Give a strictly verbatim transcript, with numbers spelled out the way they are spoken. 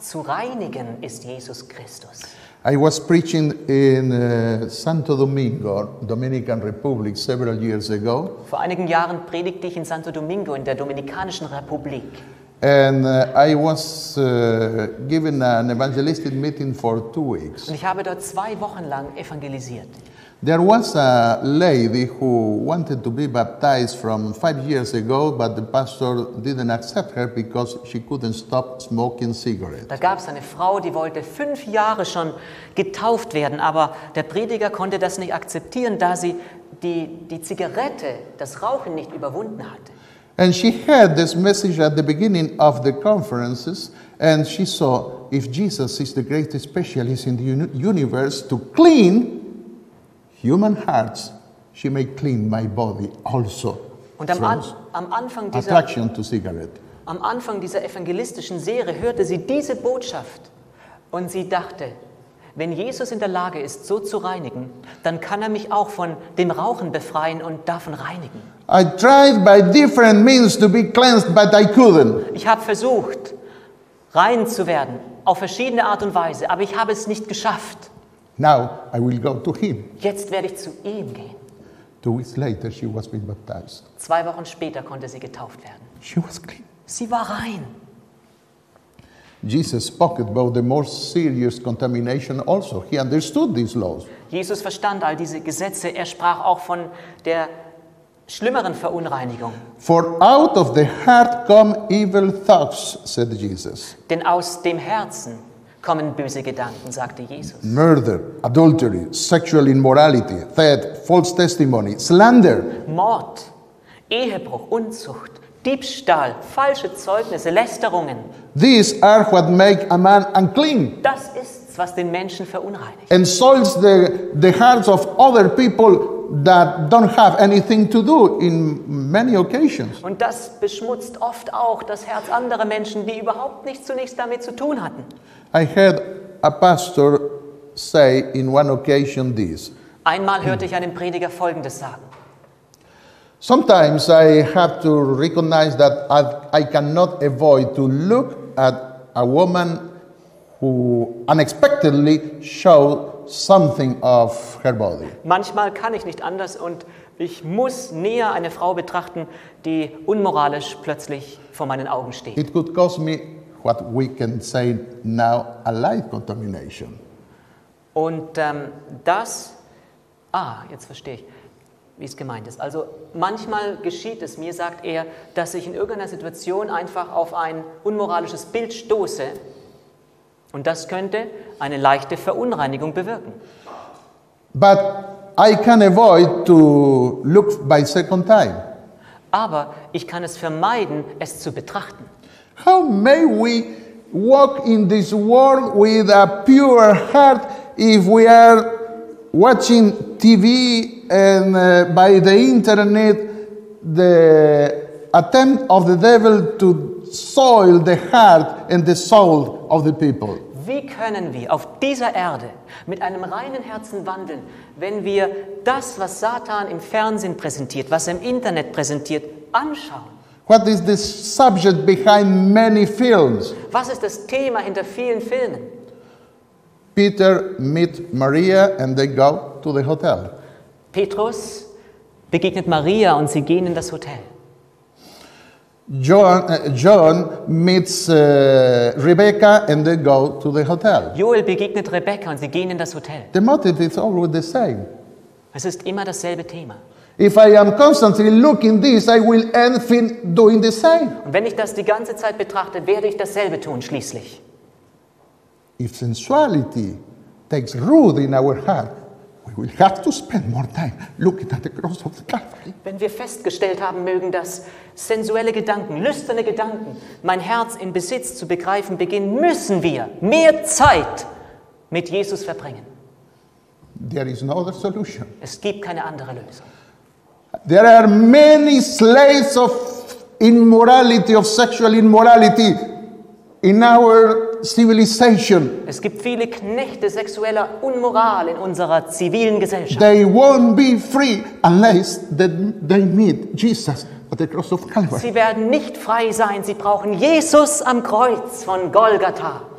zu reinigen ist Jesus Christus. I was preaching in uh, Santo Domingo, Dominican Republic, several years ago. Vor einigen Jahren predigte ich in Santo Domingo in der Dominikanischen Republik. And uh, I was uh, given an evangelistic meeting for two weeks. Und ich habe dort zwei Wochen lang evangelisiert. There was a lady who wanted to be baptized from five years ago, but the pastor didn't accept her because she couldn't stop smoking cigarettes. Da gab es eine Frau, die wollte fünf Jahre schon getauft werden, aber der Prediger konnte das nicht akzeptieren, da sie die, die Zigarette, das Rauchen nicht überwunden hatte. And she heard this message at the beginning of the conferences, and she saw, if Jesus is the greatest specialist in the uni- universe to clean human hearts, she may clean my body also Und am, from An am, Anfang dieser, attraction to cigarette. am Anfang dieser evangelistischen Serie hörte sie diese Botschaft und sie dachte, wenn Jesus in der Lage ist, so zu reinigen, dann kann er mich auch von dem Rauchen befreien und davon reinigen. I tried by different means to be cleansed, but I couldn't. Ich habe versucht, rein zu werden, auf verschiedene Art und Weise, aber ich habe es nicht geschafft. Now I will go to him. Jetzt werde ich zu ihm gehen. Two weeks later, she was being baptized. Zwei Wochen später konnte sie getauft werden. She was clean. Sie war rein. Jesus spoke about the more serious contamination also. He understood these laws. Jesus verstand all diese Gesetze. Er sprach auch von der schlimmeren Verunreinigung. For out of the heart come evil thoughts, said Jesus. Denn aus dem Herzen kommen böse Gedanken, sagte Jesus. Murder, adultery, sexual immorality, theft, false testimony, slander. Mord, Ehebruch, Unzucht, Diebstahl, falsche Zeugnisse, Lästerungen. These are what make a man unclean Das ist's, was den Menschen verunreinigt. and soils the, the hearts of other people that don't have anything to do in many occasions. Und das beschmutzt oft auch das Herz anderer Menschen, die überhaupt nichts zunächst damit zu tun hatten. I heard a pastor say in one occasion this. Einmal hörte ich einen Prediger Folgendes sagen. Sometimes I have to recognize that I, I cannot avoid to look at a woman who unexpectedly showed something of her body. Manchmal kann ich nicht anders und ich muss näher eine Frau betrachten, die unmoralisch plötzlich vor meinen Augen steht. It could cause me what we can say now a light contamination. Und ähm, das, ah, jetzt verstehe ich, wie es gemeint ist. Also manchmal geschieht es mir, sagt er, dass ich in irgendeiner Situation einfach auf ein unmoralisches Bild stoße und das könnte eine leichte Verunreinigung bewirken. But I can avoid to look by second time. Aber ich kann es vermeiden, es zu betrachten. How may we walk in this world with a pure heart if we are watching T V and uh, by the internet the attempt of the devil to soil the heart and the soul of the people? Wie können wir auf dieser Erde mit einem reinen Herzen wandeln, wenn wir das, was Satan im Fernsehen präsentiert, was er im Internet präsentiert, anschauen? What is the subject behind many films? Was ist das Thema hinter vielen Filmen? Peter meet Maria and they go to the hotel. Petrus begegnet Maria und sie gehen in das Hotel. John, uh, John meets uh, Rebecca and they go to the hotel. Joel begegnet Rebekka und sie gehen in das Hotel. The motive is always the same. Es ist immer dasselbe Thema. If I am constantly looking this, I will end fin- doing the same. Und wenn ich das die ganze Zeit betrachte, werde ich dasselbe tun schließlich. If sensuality takes root in our heart, we will have to spend more time looking at the cross of Calvary. Wenn wir festgestellt haben mögen, dass sensuelle Gedanken, lüsterne Gedanken, mein Herz in Besitz zu begreifen beginnen, müssen wir mehr Zeit mit Jesus verbringen. There is no other solution. Es gibt keine andere Lösung. There are many slaves of immorality, of sexual immorality in our civilization. Es gibt viele Knechte sexueller Unmoral in unserer zivilen Gesellschaft. They won't be free unless they, they meet Jesus at the cross of Calvary. Sie werden nicht frei sein. Sie brauchen Jesus am Kreuz von Golgatha.